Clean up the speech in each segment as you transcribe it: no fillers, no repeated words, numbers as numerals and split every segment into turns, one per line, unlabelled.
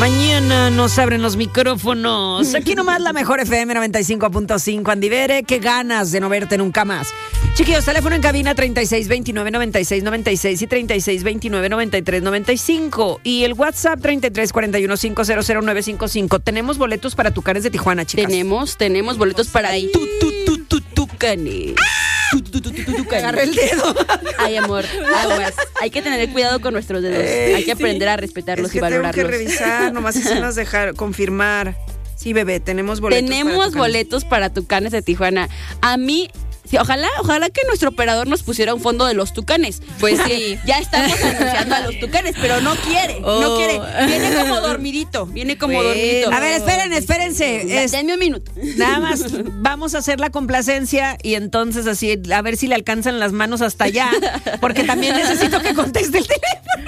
Mañana nos abren los micrófonos. Aquí nomás la mejor FM 95.5. Andy Bere, qué ganas de no verte nunca más. Chiquillos, teléfono en cabina 3629-9696 y 3629-9395. Y el WhatsApp 3341-500-955. Tenemos boletos para Tucanes de Tijuana, chicas.
Tenemos boletos para Tucanes.
Agarré el dedo.
Ay, amor, aguas. Hay que tener cuidado con nuestros dedos. Hay que aprender a respetarlos y valorarlos.
Tengo que revisar, nomás así nos dejar confirmar. Sí, bebé, tenemos boletos.
Tenemos boletos para Tucanes de Tijuana. A mí, sí, ojalá que nuestro operador nos pusiera un fondo de los Tucanes. Pues sí, ya estamos anunciando a los Tucanes, pero no quiere. Viene como dormidito.
A ver, espérense.
Denme un minuto.
Nada más vamos a hacer la complacencia y entonces así, a ver si le alcanzan las manos hasta allá, porque también necesito que conteste el teléfono.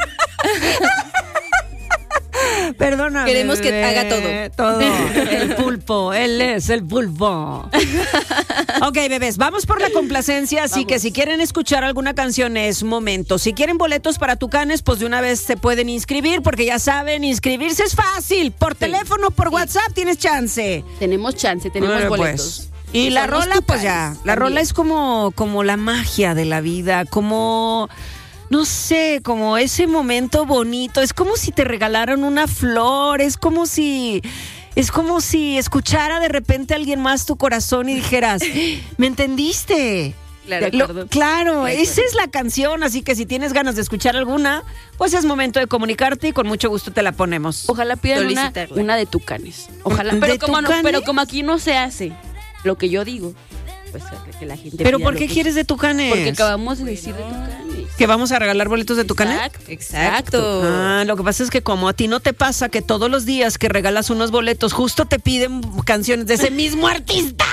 Perdóname.
Queremos que haga todo.
Todo. El pulpo. Él es el pulpo. Ok, bebés, vamos por la complacencia. Así que si quieren escuchar alguna canción es momento. Si quieren boletos para Tucanes, pues de una vez se pueden inscribir, porque ya saben, inscribirse es fácil. Por teléfono, por WhatsApp tienes chance.
Tenemos
Bueno,
boletos.
Pues. Y la rola,
Tucanes,
pues ya. La rola es como la magia de la vida, como... No sé, como ese momento bonito, es como si te regalaran una flor, es como si escuchara de repente a alguien más tu corazón y dijeras, ¿me entendiste? Claro, esa es la canción, así que si tienes ganas de escuchar alguna, pues es momento de comunicarte y con mucho gusto te la ponemos.
Ojalá pidan una de Tucanes. Ojalá, pero como aquí no se hace lo que yo digo, pues que la gente.
¿Pero por qué quieres de Tucanes?
Porque acabamos de decir de Tucanes.
¿Que vamos a regalar boletos de Tucanes?
Exacto.
Lo que pasa es que como a ti no te pasa que todos los días que regalas unos boletos justo te piden canciones de ese mismo artista.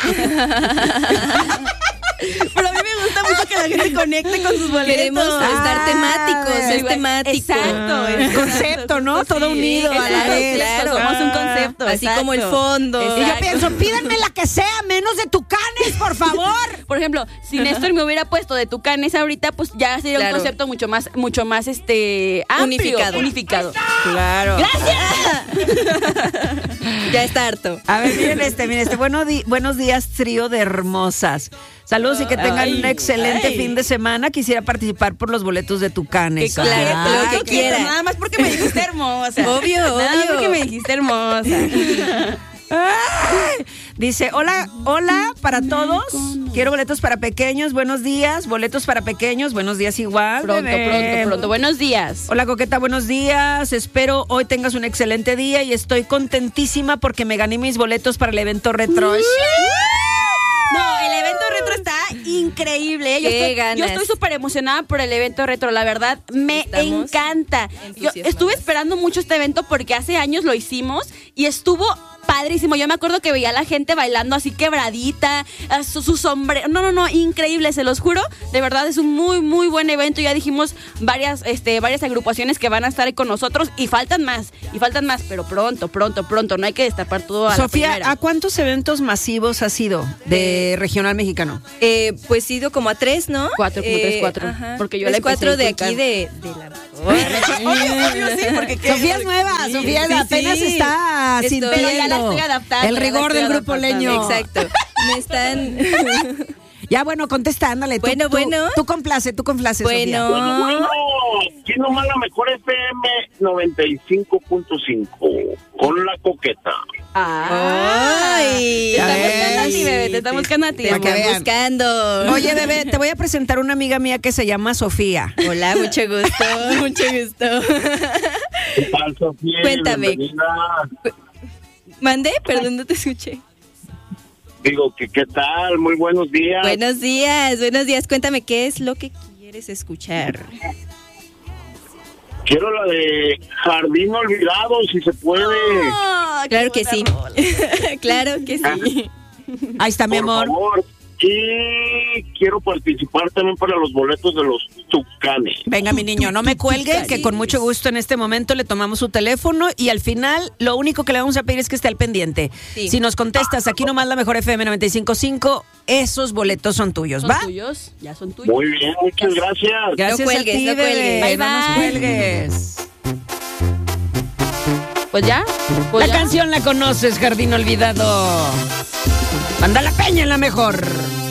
Pero a mí me gusta mucho que la gente conecte con sus boletos.
Queremos estar temáticos, es temático.
Exacto.
El concepto, ¿no? Todo unido.
Claro, somos un concepto.
Así como el fondo.
Y yo pienso, pídanme la que sea, menos de Tucanes, por favor.
Por ejemplo, si Néstor me hubiera puesto de Tucanes ahorita, pues ya sería un concepto mucho más amplio, unificado.
Claro.
¡Gracias!
Ya está harto.
A ver, miren este. Buenos días, trío de hermosas. Saludos y que tengan un excelente fin de semana. Quisiera participar por los boletos de Tucanes.
Lo que quiera.
Nada más porque me dijiste hermosa.
Obvio.
Nada más porque me dijiste hermosa.
Ay, dice, hola para todos. Quiero boletos para pequeños, buenos días. Boletos para pequeños, buenos días igual.
Pronto. Buenos días.
Hola, Coqueta, buenos días. Espero hoy tengas un excelente día y estoy contentísima porque me gané mis boletos para el evento retro.
No, el evento retro está increíble. Yo estoy súper emocionada por el evento retro. La verdad, me encanta. Yo estuve esperando mucho este evento porque hace años lo hicimos y estuvo padrísimo. Yo me acuerdo que veía a la gente bailando así quebradita, su sombrero. No, increíble, se los juro. De verdad, es un muy, muy buen evento. Ya dijimos varias agrupaciones que van a estar con nosotros y faltan más, pero pronto. No hay que destapar todo a
Sofía,
la primera.
¿a cuántos eventos masivos has ido de regional mexicano?
Pues he ido como a 3, ¿no?
4. Porque yo la
4 de aquí de la
Obvio, sí, porque
Sofía es nueva, Sofía apenas está sintiendo
ya la estoy adaptando.
El rigor del grupo leño.
Exacto. Me están...
Ya, bueno, contesta, ándale.
Bueno.
Tú complace, Sofía.
Bueno, aquí nomás la mejor FM 95.5 con la Coqueta.
Ay, te está buscando a ti, bebé, te está buscando a ti.
Te están buscando.
Oye, bebé, te voy a presentar una amiga mía que se llama Sofía.
Hola, mucho gusto.
¿Qué tal, Sofía?
Cuéntame.
Bienvenida.
¿Mandé? Perdón, no te escuché.
Digo, ¿qué tal? Muy buenos días.
Buenos días. Cuéntame, ¿qué es lo que quieres escuchar?
Quiero la de Jardín Olvidado, si se puede.
Claro que sí. Claro que sí.
Ahí está, mi amor.
Por favor. Y quiero participar también para los boletos de los Tucanes.
Venga, mi niño, no me cuelgue, que con mucho gusto en este momento le tomamos su teléfono y al final lo único que le vamos a pedir es que esté al pendiente. Sí. Si nos contestas aquí nomás la mejor FM 95.5, esos boletos son tuyos, ¿va?
¿Son tuyos? Ya son tuyos.
Muy bien, muchas gracias.
Gracias
no cuelgues,
a ti,
no cuelgues.
bebé.
Bye,
No nos
bye.
cuelgues.
Pues ya.
La canción la conoces, Jardín Olvidado. Manda la Peña, la mejor.